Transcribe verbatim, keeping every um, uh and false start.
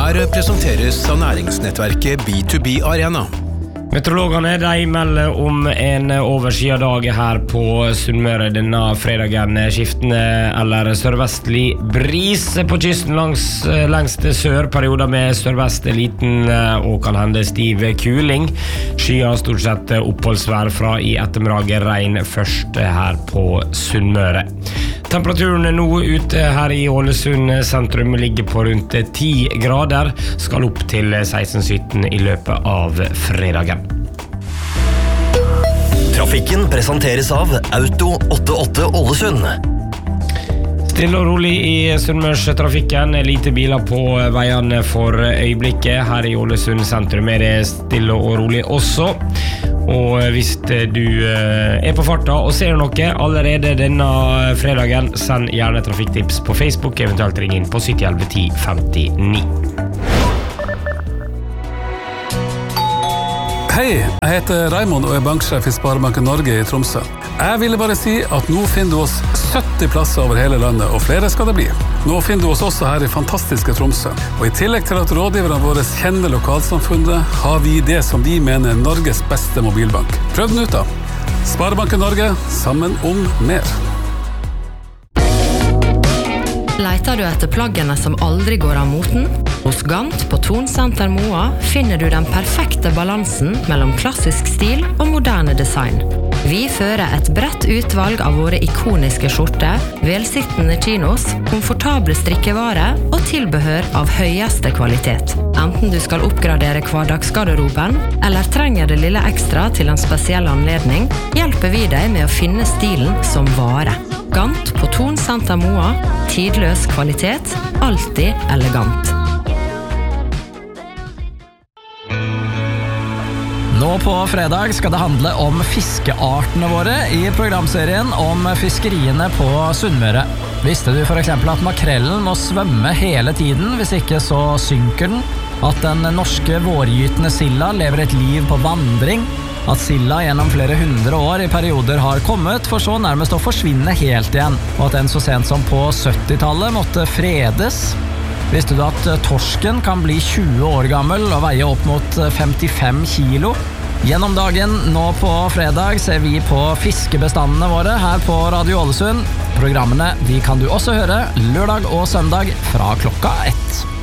Her presenteres av næringsnettverket B to B Arena. Meteorologene de melder om en overskyet dag her på Sunnmøre denne fredagen. Skiftende eller sørvestlig bris på kysten langs lengst sør, perioder med sørvest liten og kan hende stiv kuling. Skyer stort sett oppholdsvær fra i ettermiddag, regn først her på Sunnmøre. Temperaturen nå ute her i Ålesund sentrum ligger på rundt ti grader, skal opp til seksten sytten i løpet av fredagen. Trafikken presenteres av Auto åttiåtte Ålesund. Stille og rolig i Sunnmørstrafikken, lite biler på veiene for øyeblikket. Her i Ålesund sentrum er det stille og rolig også. Og hvis du er på farta og ser noe allerede denne fredagen, send gjerne trafikktips på Facebook, eventuelt ring inn på sytti elleve ti femtini. Hei, jeg heter Raimond og er banksjef i Sparebanken Norge i Tromsø. Jeg ville bare si at nå finner du oss sytti plasser over hele landet, og flere skal det bli. Nå finner du oss også her i fantastiske Tromsø. Og i tillegg til at rådgiverne våre kjenner lokalsamfunnet, har vi det som vi mener er Norges beste mobilbank. Prøv den ut da. Sparebanken Norge, sammen om mer. Leiter du etter plaggene som aldri går av moten? Hos Gant på Tonsenter Moa finner du den perfekte balansen mellom klassisk stil og moderne design. Vi fører et bredt utvalg av våre ikoniske skjorter, velsittende chinos, komfortable strikkevarer og tilbehør av høyeste kvalitet. Enten du skal oppgradere hverdagsgarderoben, eller trenger det lille ekstra til en spesiell anledning, hjelper vi deg med å finne stilen som varer. Gant på Tonsenter Moa, tidløs kvalitet, alltid elegant. Nå på fredag skal det handle om fiskeartene våre i programserien om fiskeriene på Sunnmøre. Visste du for eksempel at makrellen må svømme hele tiden, hvis ikke så synker den? At den norske vårgytende silla lever et liv på vandring? At silla gjennom flere hundre år i perioder har kommet, for så nærmest å forsvinne helt igjen? Og at den så sent som på syttitallet måtte fredes? Visste du at torsken kan bli tjue år gammel og veie opp mot femtifem kilo? Gjennom dagen, nå på fredag, ser vi på fiskebestandene våre her på Radio Ålesund. Programmene de kan du også høre lørdag og søndag fra klokka ett.